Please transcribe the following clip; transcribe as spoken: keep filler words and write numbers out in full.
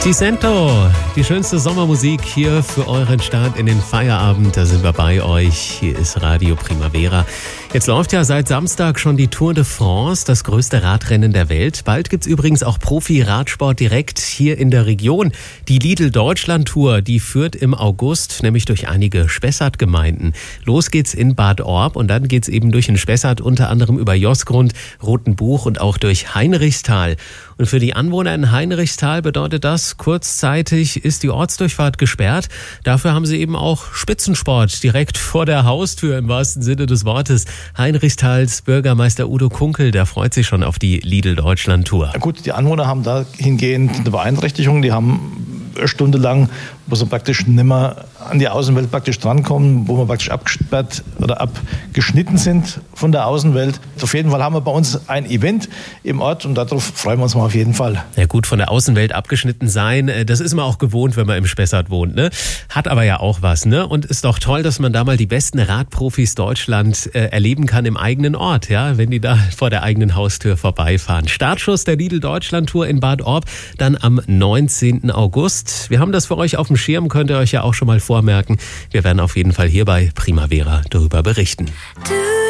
Die Cento, die schönste Sommermusik hier für euren Start in den Feierabend. Da sind wir bei euch. Hier ist Radio Primavera. Jetzt läuft ja seit Samstag schon die Tour de France, das größte Radrennen der Welt. Bald gibt's übrigens auch Profi-Radsport direkt hier in der Region. Die Lidl-Deutschland-Tour, die führt im August nämlich durch einige Spessart-Gemeinden. Los geht's in Bad Orb und dann geht's eben durch den Spessart, unter anderem über Josgrund, Rothenbuch und auch durch Heinrichsthal. Und für die Anwohner in Heinrichsthal bedeutet das, kurzzeitig ist die Ortsdurchfahrt gesperrt. Dafür haben sie eben auch Spitzensport direkt vor der Haustür im wahrsten Sinne des Wortes. Heinrichsthals Bürgermeister Udo Kunkel, der freut sich schon auf die Lidl-Deutschland-Tour. Ja gut, die Anwohner haben dahingehend eine Beeinträchtigung. Die haben stundenlang, wo sie praktisch nicht mehr an die Außenwelt praktisch drankommen, wo wir praktisch abgesperrt oder abgeschnitten sind von der Außenwelt. Auf jeden Fall haben wir bei uns ein Event im Ort und darauf freuen wir uns mal auf jeden Fall. Ja gut, von der Außenwelt abgeschnitten sein, das ist man auch gewohnt, wenn man im Spessart wohnt, ne? Hat aber ja auch was, ne? Und ist doch toll, dass man da mal die besten Radprofis Deutschland äh, erleben kann im eigenen Ort, ja, wenn die da vor der eigenen Haustür vorbeifahren. Startschuss der Lidl-Deutschland-Tour in Bad Orb dann am neunzehnten August. Wir haben das für euch auf dem Schirm, könnt ihr euch ja auch schon mal vormerken. Wir werden auf jeden Fall hier bei Primavera darüber berichten.